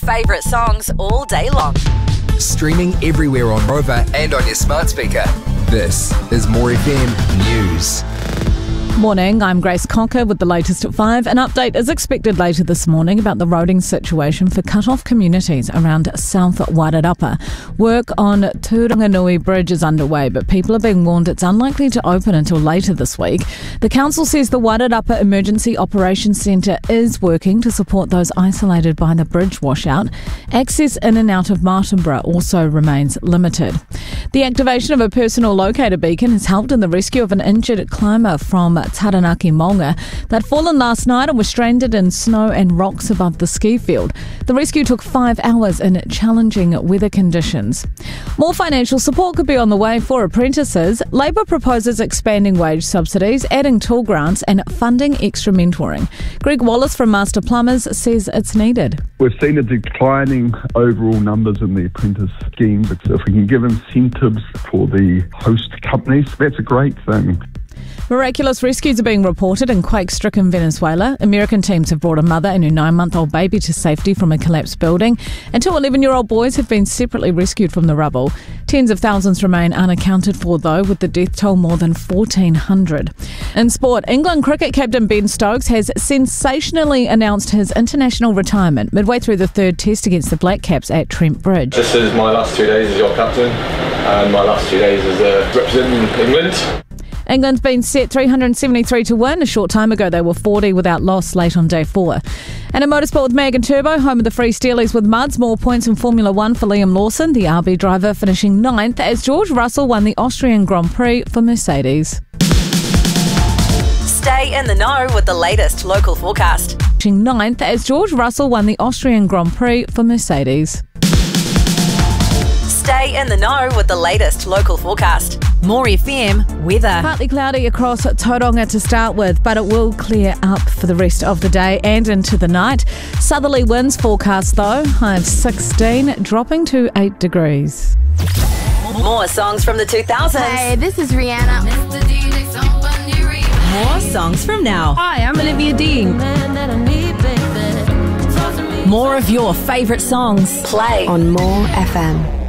Favourite songs all day long. Streaming everywhere on Rover and on your smart speaker. This is More FM News. Morning, I'm Grace Cocker with the latest at 5. An update is expected later this morning about the roading situation for cut-off communities around South Wairarapa. Work on Turanganui Bridge is underway, but people are being warned it's unlikely to open until later this week. The council says the Wairarapa Emergency Operations Centre is working to support those isolated by the bridge washout. Access in and out of Martinborough also remains limited. The activation of a personal locator beacon has helped in the rescue of an injured climber from Taranaki Maunga. They'd fallen last night and were stranded in snow and rocks above the ski field. The rescue took 5 hours in challenging weather conditions. More financial support could be on the way for apprentices. Labor proposes expanding wage subsidies, adding tool grants and funding extra mentoring. Greg Wallace from Master Plumbers says it's needed. We've seen a declining overall numbers in the apprentice scheme, but if we can give incentives for the host companies, that's a great thing. Miraculous rescues are being reported in quake-stricken Venezuela. American teams have brought a mother and her 9-month-old baby to safety from a collapsed building, and 2 11-year-old boys have been separately rescued from the rubble. Tens of thousands remain unaccounted for, though, with the death toll more than 1,400. In sport, England cricket captain Ben Stokes has sensationally announced his international retirement midway through the 3rd test against the Black Caps at Trent Bridge. This is my last 2 days as your captain, and my last 2 days as representing England. England's been set 373 to win. A short time ago, they were 40 without loss late on day 4. And in motorsport with Mag and Turbo, home of the Free Steelies with Muds. More points in Formula 1 for Liam Lawson, the RB driver, finishing 9th as George Russell won the Austrian Grand Prix for Mercedes. Stay in the know with the latest local forecast. 9th as George Russell won the Austrian Grand Prix for Mercedes. Stay in the know with the latest local forecast. More FM weather. Partly cloudy across Tauranga to start with, but it will clear up for the rest of the day and into the night. Southerly winds forecast though, high of 16, dropping to 8 degrees. More songs from the 2000s. Hey, this is Rihanna. More songs from now. Hi, I'm Olivia Dean. More of your favourite songs. Play On More FM.